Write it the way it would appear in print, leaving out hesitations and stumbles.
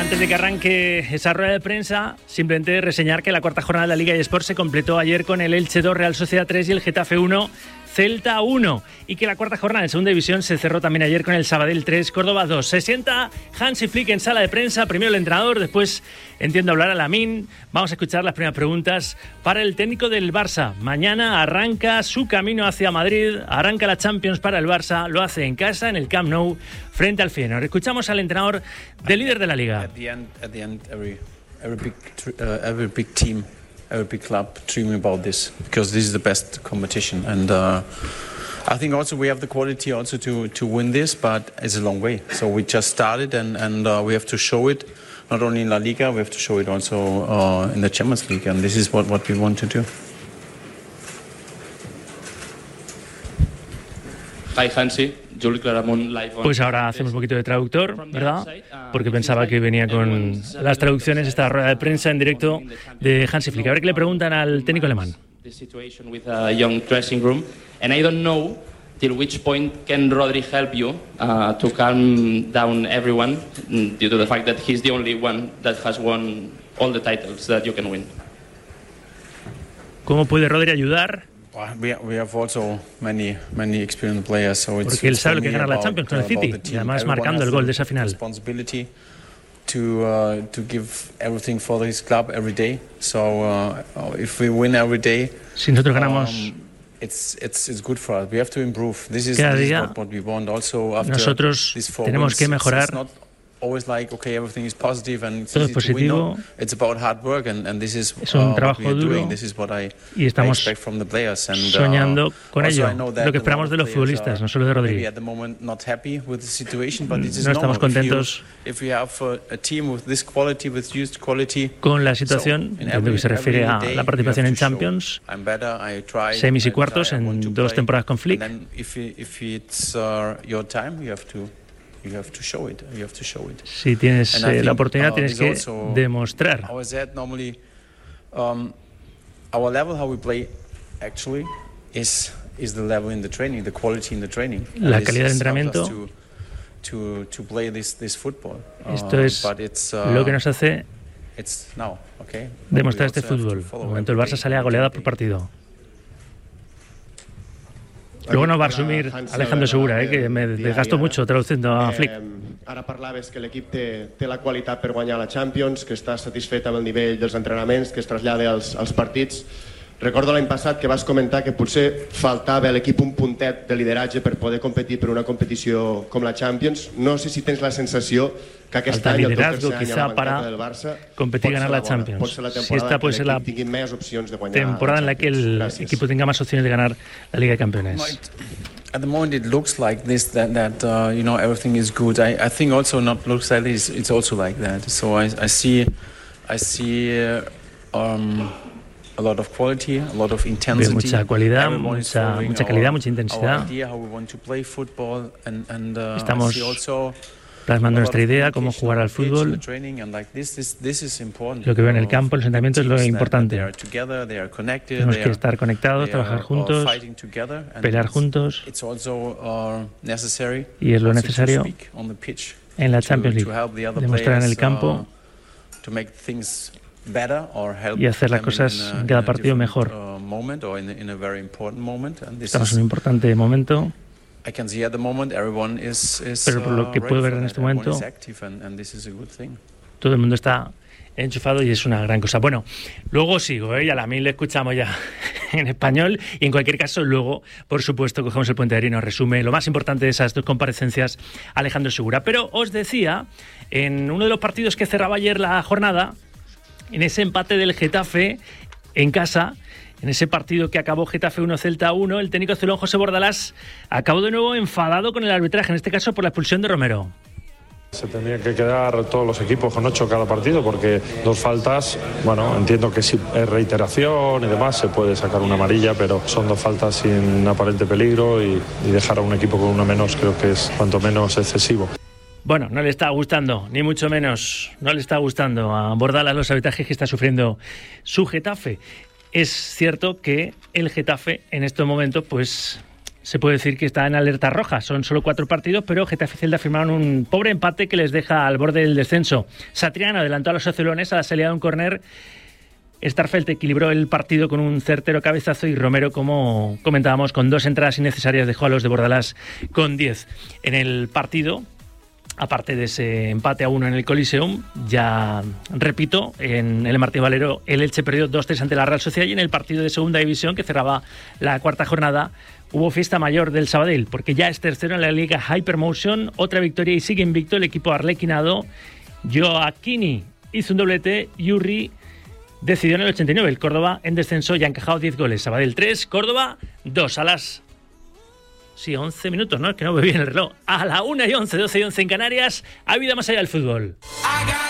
Antes de que arranque esa rueda de prensa, simplemente reseñar que la cuarta jornada de la Liga eSport se completó ayer con el Elche 2, Real Sociedad 3 y el Getafe 1, Celta 1. Y que la cuarta jornada de segunda división se cerró también ayer con el Sabadell 3, Córdoba 2. Se sienta Hansi Flick en sala de prensa, primero el entrenador, después entiendo hablar a Lamine. Vamos a escuchar las primeras preguntas para el técnico del Barça. Mañana arranca su camino hacia Madrid, arranca la Champions para el Barça, lo hace en casa, en el Camp Nou, frente al Feyenoord. Escuchamos al entrenador del líder de la Liga. At the end, every big team, every big club dream about this because this is the best competition, and I think also we have the quality also to win this, but it's a long way. So we just started, and we have to show it not only in La Liga, we have to show it also in the Champions League, and this is what we want to do. Hi Hansi, Juli Claramont live on. Pues ahora hacemos un poquito de traductor, ¿verdad? Porque pensaba que venía con las traducciones esta rueda de prensa en directo de Hansi Flick. A ver qué le preguntan al técnico alemán. The situation with a young dressing room, and I don't know till which point can Rodri help you to calm down everyone due to the fact that he's the only one that has won all the titles that you can win. ¿Cómo puede Rodri ayudar? We have also many experienced players, so it's Porque él sabe lo que es ganar la Champions con el City y además marcando el gol de esa final. To give everything for his club every day. So if we win every day, si nosotros ganamos, it's good for us. We have to improve. This is what we want. Also after nosotros tenemos que mejorar. Always like everything is positive and todo es positivo. It's about hard work and this is es un trabajo duro. This is what I estamos expect from the players and soñando con ello. Lo que esperamos de los futbolistas, no solo de Rodri. No estamos contentos con la situación, en lo que se refiere a la participación en Champions, semis y cuartos en 2 temporadas con Flick. Si tienes la oportunidad, tienes que demostrar. Our level, how we play, actually, is the level in the training, the quality in the training. La calidad del entrenamiento. To play this football. Esto es lo que nos hace demostrar este fútbol. En el momento el Barça sale a goleada por partido. Luego nos va a resumir Alejandro Segura, que me desgastó mucho traduciendo a Flick. Ara parlaves que l'equip té la qualitat per guanyar la Champions, que està satisfet amb el nivell dels entrenaments, que es trasllada als partits. Recordo l'any passat que vas comentar que potser faltava a l'equip un puntet de lideratge per poder competir per una competició com la Champions. No sé si tens la sensació que aquest any, el teu tercer any a la banqueta del Barça, competir y ganar la Champions. Pot ser la temporada puede ser la temporada en la que el equipo tenga más opciones de ganar la Liga de Campeones. At the moment, it looks like this that everything is good. I think also not looks like this. It's also like that. So I see a lot of quality, a lot of intensity. Mucha cualidad, mucha calidad, mucha intensidad. Estamos plasmando nuestra idea, cómo jugar al fútbol. Lo que veo en el campo, los entrenamientos es lo importante. Tenemos que estar conectados, trabajar juntos, pelear juntos. Y es lo necesario en la Champions League, demostrar en el campo y hacer las cosas en cada partido mejor. Estamos en un importante momento. Pero por lo que puedo ver en este momento, todo el mundo está enchufado y es una gran cosa. Bueno, luego sigo, y a Lamine le escuchamos ya en español y en cualquier caso luego, por supuesto, cogemos el puente aéreo y nos resume lo más importante de esas 2 comparecencias Alejandro Segura. Pero os decía, en uno de los partidos que cerraba ayer la jornada, en ese empate del Getafe en casa, en ese partido que acabó Getafe 1, Celta 1, el técnico azulón José Bordalás acabó de nuevo enfadado con el arbitraje, en este caso por la expulsión de Romero. Se tendrían que quedar todos los equipos con 8 cada partido porque 2 faltas, bueno, entiendo que si es reiteración y demás se puede sacar una amarilla, pero son 2 faltas sin aparente peligro y dejar a un equipo con una menos creo que es cuanto menos excesivo. Bueno, no le está gustando, ni mucho menos, no le está gustando a Bordalás los arbitrajes que está sufriendo su Getafe. Es cierto que el Getafe en estos momentos pues se puede decir que está en alerta roja. Son solo 4 partidos, pero Getafe y Celta firmaron un pobre empate que les deja al borde del descenso. Satriano adelantó a los sociolones a la salida de un córner. Starfelt equilibró el partido con un certero cabezazo y Romero, como comentábamos, con 2 entradas innecesarias dejó a los de Bordalás con 10. En el partido, aparte de ese empate a 1 en el Coliseum, ya repito, en el Martín Valero el Elche perdió 2-3 ante la Real Sociedad, y en el partido de segunda división que cerraba la 4ª jornada hubo fiesta mayor del Sabadell, porque ya es tercero en la Liga Hypermotion, otra victoria y sigue invicto el equipo arlequinado. Joaquini hizo un doblete y Urri decidió en el 89. El Córdoba en descenso ya ha encajado 10 goles. Sabadell 3, Córdoba 2 a las... Sí, 11 minutos, ¿no? Es que no veo bien el reloj. A la 1:11, 12:11 en Canarias. Ha habido más allá del fútbol.